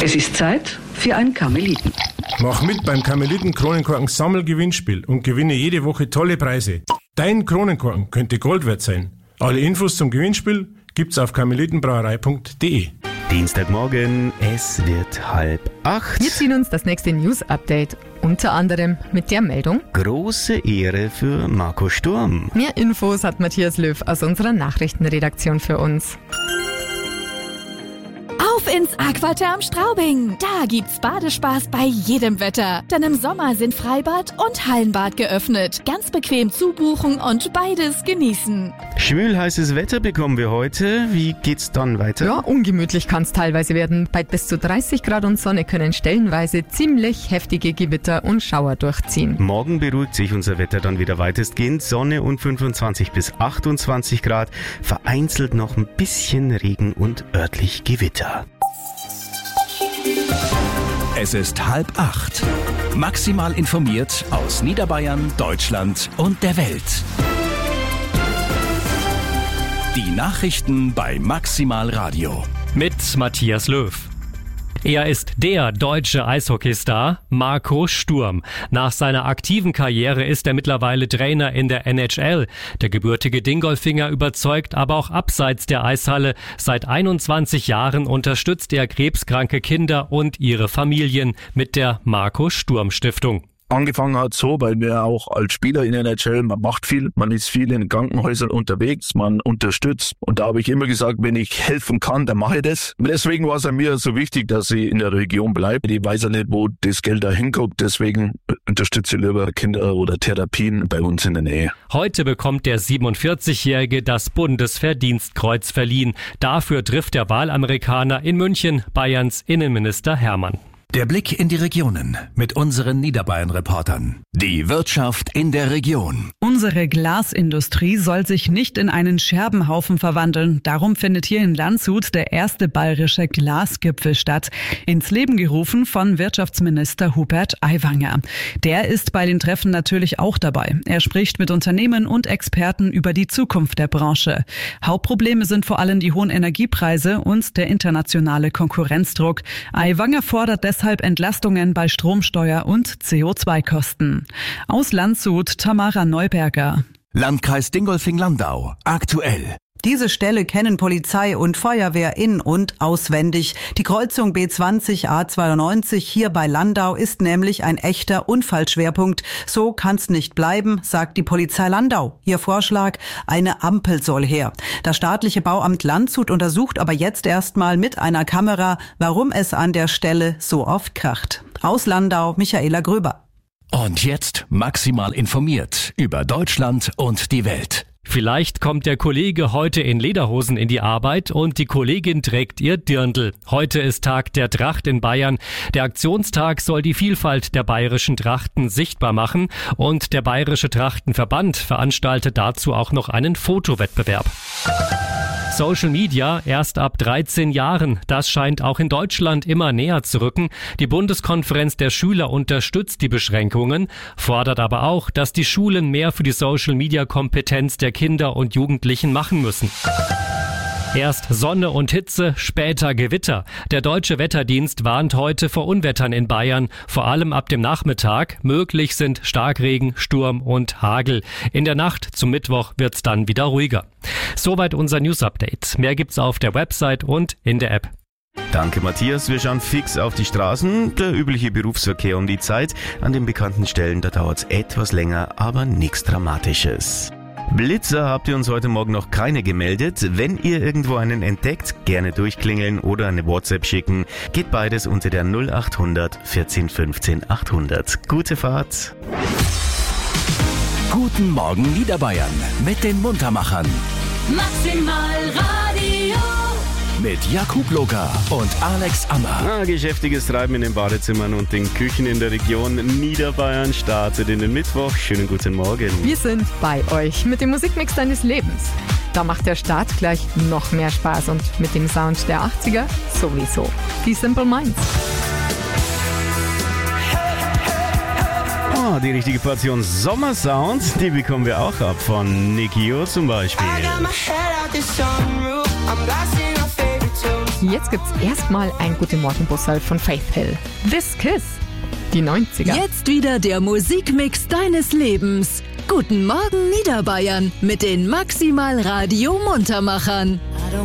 Es ist Zeit für ein Karmeliten. Mach mit beim Karmeliten-Kronenkorken-Sammelgewinnspiel und gewinne jede Woche tolle Preise. Dein Kronenkorken könnte Gold wert sein. Alle Infos zum Gewinnspiel gibt's auf karmelitenbrauerei.de. Dienstagmorgen, es wird 7:30. Wir ziehen uns das nächste News-Update. Unter anderem mit der Meldung: Große Ehre für Marco Sturm. Mehr Infos hat Matthias Löw aus unserer Nachrichtenredaktion für uns. Auf ins Aquatherm Straubing. Da gibt's Badespaß bei jedem Wetter. Denn im Sommer sind Freibad und Hallenbad geöffnet. Ganz bequem zubuchen und beides genießen. Schwül-heißes Wetter bekommen wir heute. Wie geht's dann weiter? Ja, ungemütlich kann's teilweise werden. Bei bis zu 30 Grad und Sonne können stellenweise ziemlich heftige Gewitter und Schauer durchziehen. Morgen beruhigt sich unser Wetter dann wieder weitestgehend. Sonne und 25 bis 28 Grad. Vereinzelt noch ein bisschen Regen und örtlich Gewitter. Es ist 7:30. Maximal informiert aus Niederbayern, Deutschland und der Welt. Die Nachrichten bei Maximal Radio. Mit Matthias Löw. Er ist der deutsche Eishockeystar Marco Sturm. Nach seiner aktiven Karriere ist er mittlerweile Trainer in der NHL. Der gebürtige Dingolfinger überzeugt aber auch abseits der Eishalle. Seit 21 Jahren unterstützt er krebskranke Kinder und ihre Familien mit der Marco Sturm Stiftung. Angefangen hat so, weil wir auch als Spieler in der NHL, man macht viel, man ist viel in Krankenhäusern unterwegs, man unterstützt. Und da habe ich immer gesagt, wenn ich helfen kann, dann mache ich das. Deswegen war es mir so wichtig, dass ich in der Region bleibe. Ich weiß ja nicht, wo das Geld da hinkommt, deswegen unterstütze ich lieber Kinder oder Therapien bei uns in der Nähe. Heute bekommt der 47-Jährige das Bundesverdienstkreuz verliehen. Dafür trifft der Wahlamerikaner in München Bayerns Innenminister Hermann. Der Blick in die Regionen mit unseren Niederbayern-Reportern. Die Wirtschaft in der Region. Unsere Glasindustrie soll sich nicht in einen Scherbenhaufen verwandeln. Darum findet hier in Landshut der erste bayerische Glasgipfel statt. Ins Leben gerufen von Wirtschaftsminister Hubert Aiwanger. Der ist bei den Treffen natürlich auch dabei. Er spricht mit Unternehmen und Experten über die Zukunft der Branche. Hauptprobleme sind vor allem die hohen Energiepreise und der internationale Konkurrenzdruck. Aiwanger fordert deshalb Entlastungen bei Stromsteuer und CO2-Kosten. Aus Landshut, Tamara Neuberger. Landkreis Dingolfing-Landau. Aktuell. Diese Stelle kennen Polizei und Feuerwehr in- und auswendig. Die Kreuzung B20 A92 hier bei Landau ist nämlich ein echter Unfallschwerpunkt. So kann's nicht bleiben, sagt die Polizei Landau. Ihr Vorschlag: eine Ampel soll her. Das staatliche Bauamt Landshut untersucht aber jetzt erstmal mit einer Kamera, warum es an der Stelle so oft kracht. Aus Landau, Michaela Gröber. Und jetzt maximal informiert über Deutschland und die Welt. Vielleicht kommt der Kollege heute in Lederhosen in die Arbeit und die Kollegin trägt ihr Dirndl. Heute ist Tag der Tracht in Bayern. Der Aktionstag soll die Vielfalt der bayerischen Trachten sichtbar machen und der Bayerische Trachtenverband veranstaltet dazu auch noch einen Fotowettbewerb. Social Media erst ab 13 Jahren. Das scheint auch in Deutschland immer näher zu rücken. Die Bundeskonferenz der Schüler unterstützt die Beschränkungen, fordert aber auch, dass die Schulen mehr für die Social Media Kompetenz der Kinder und Jugendlichen machen müssen. Erst Sonne und Hitze, später Gewitter. Der Deutsche Wetterdienst warnt heute vor Unwettern in Bayern, vor allem ab dem Nachmittag. Möglich sind Starkregen, Sturm und Hagel. In der Nacht zum Mittwoch wird's dann wieder ruhiger. Soweit unser News-Update. Mehr gibt's auf der Website und in der App. Danke Matthias, wir schauen fix auf die Straßen. Der übliche Berufsverkehr um die Zeit. An den bekannten Stellen, da dauert's etwas länger, aber nichts Dramatisches. Blitzer habt ihr uns heute Morgen noch keine gemeldet. Wenn ihr irgendwo einen entdeckt, gerne durchklingeln oder eine WhatsApp schicken. Geht beides unter der 0800 14 15 800. Gute Fahrt. Guten Morgen Niederbayern mit den Muntermachern. Maximal Radio. Mit Jakub Loka und Alex Ammer. Geschäftiges Treiben in den Badezimmern und den Küchen in der Region Niederbayern startet in den Mittwoch. Schönen guten Morgen. Wir sind bei euch mit dem Musikmix deines Lebens. Da macht der Start gleich noch mehr Spaß und mit dem Sound der 80er sowieso. Die Simple Minds. Die richtige Portion Sommersound, die bekommen wir auch ab von Nicky O zum Beispiel. I got my head out the sunroof, I'm blasting our favorite tunes. Jetzt gibt's erstmal ein Gute Morgen Bussal von Faith Hill. This Kiss, die 90er. Jetzt wieder der Musikmix deines Lebens. Guten Morgen Niederbayern mit den Maximal Radio Muntermachern.